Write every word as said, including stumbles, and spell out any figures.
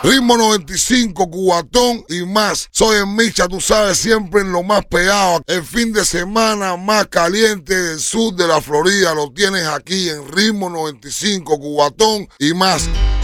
Ritmo noventa y cinco, Cubatón y más. Soy el Micha, tú sabes, siempre en lo más pegado. El fin de semana más caliente del sur de la Florida lo tienes aquí en Ritmo noventa y cinco, Cubatón y más.